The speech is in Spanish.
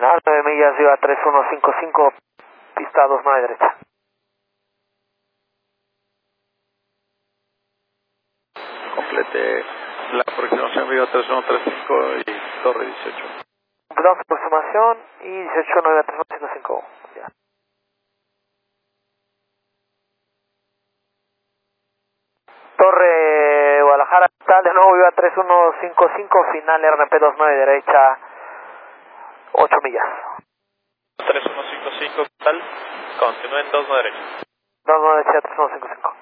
A 9 millas, viva 3155, pista 29 derecha. Complete la aproximación viva 3135 y torre 18. Completamos aproximación y 18 3155. Ya. Torre Guadalajara, tal, de nuevo viva 3155, final RNP 29 derecha, 8 millas. 3155, tal, continúen 29 derecha. 29 derecha, 3155.